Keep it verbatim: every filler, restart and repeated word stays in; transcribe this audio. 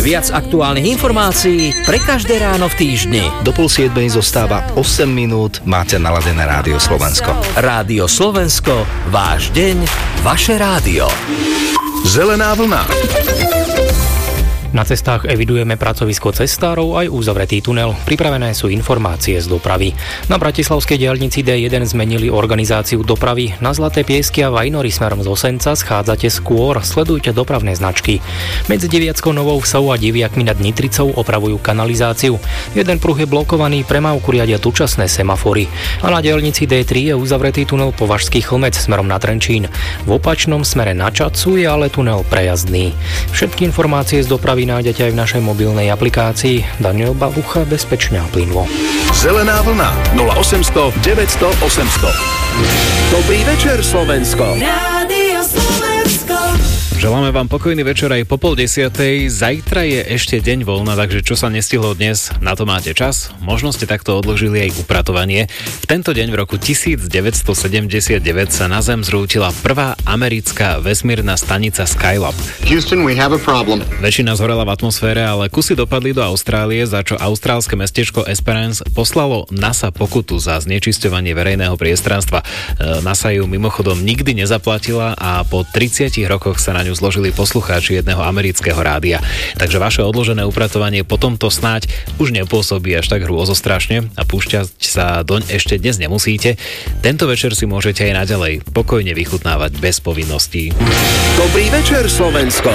Viac aktuálnych informácií pre každé ráno v týždni. Do pol siedmej zostáva osem minút. Máte naladené Rádio Slovensko. Rádio Slovensko, váš deň, vaše rádio. Zelená vlna. Na cestách evidujeme pracovisko cestárov aj uzavretý tunel. Pripravené sú informácie z dopravy. Na bratislavskej diaľnici dé jeden zmenili organizáciu dopravy. Na Zlaté Piesky a Vajnory smerom z Osenca schádzate skôr. Sledujte dopravné značky. Medzi Deviackou Novou Vsou a Diviakmi nad Nitricou opravujú kanalizáciu. Jeden pruh je blokovaný, premávku riadia dočasné semafory. A na diaľnici dé tri je uzavretý tunel Považský Chlmec smerom na Trenčín. V opačnom smere na Čacu je ale tunel prejazdný. Všetky informácie z dopravy nájdete aj v našej mobilnej aplikácii. Daniel Babucha, bezpečne a plynulo. Zelená vlna nula osemsto deväťsto osemsto. Dobrý večer, Slovensko. Rádio Slovensko. Želáme vám pokojný večer aj po pol desiatej. Zajtra je ešte deň voľna, takže čo sa nestihlo dnes, na to máte čas. Možno ste takto odložili aj upratovanie. V tento deň v roku devätnásťsedemdesiatdeväť sa na Zem zrútila prvá americká vesmírna stanica Skylab. Houston, we have a problem. Väčšina zhorela v atmosfére, ale kusy dopadli do Austrálie, za čo austrálske mestečko Esperance poslalo NASA pokutu za znečisťovanie verejného priestranstva. NASA ju mimochodom nikdy nezaplatila a po tridsiatich rokoch sa na ňu zložili poslucháči jedného amerického rádia. Takže vaše odložené upratovanie po tomto snáď už nepôsobí až tak hrôzostrašne a púšťať sa doň ešte dnes nemusíte. Tento večer si môžete aj naďalej pokojne vychutnávať bez povinností. Dobrý večer, Slovensko.